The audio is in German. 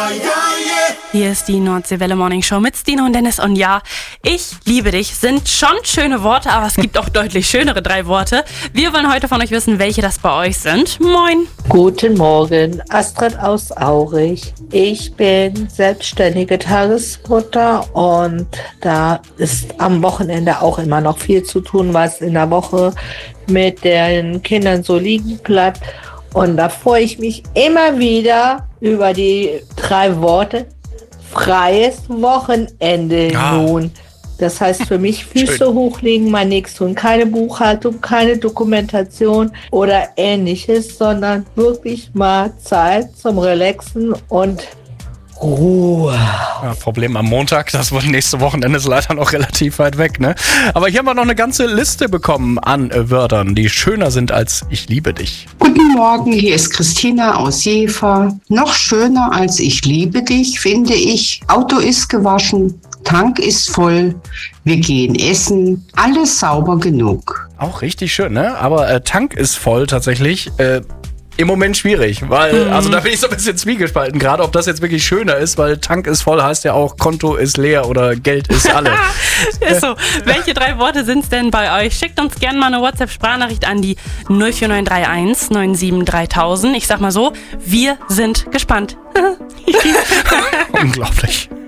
Hier ist die Nordseewelle Morning Show mit Stine und Dennis. Und ja, ich liebe dich sind schon schöne Worte, aber es gibt auch deutlich schönere 3 Worte. Wir wollen heute von euch wissen, welche das bei euch sind. Moin. Guten Morgen, Astrid aus Aurich. Ich bin selbstständige Tagesmutter und da ist am Wochenende auch immer noch viel zu tun, was in der Woche mit den Kindern so liegen bleibt. Und da freue ich mich immer wieder über die 3 Worte. Freies Wochenende nun. Das heißt für mich Füße hochlegen, mal nichts tun. Keine Buchhaltung, keine Dokumentation oder ähnliches, sondern wirklich mal Zeit zum Relaxen und Ruhe. Ja, Problem am Montag, das nächste Wochenende ist leider noch relativ weit weg, ne? Aber hier haben wir noch eine ganze Liste bekommen an Wörtern, die schöner sind als ich liebe dich. Guten Morgen, hier ist Christina aus Jever. Noch schöner als ich liebe dich, finde ich. Auto ist gewaschen, Tank ist voll, wir gehen essen, alles sauber genug. Auch richtig schön, ne? Aber Tank ist voll tatsächlich. Im Moment schwierig, weil, also da bin ich so ein bisschen zwiegespalten, gerade ob das jetzt wirklich schöner ist, weil Tank ist voll heißt ja auch Konto ist leer oder Geld ist alle. Ist so. Welche 3 Worte sind es denn bei euch? Schickt uns gerne mal eine WhatsApp-Sprachnachricht an die 04931 97 3000. Ich sag mal so, wir sind gespannt. Unglaublich.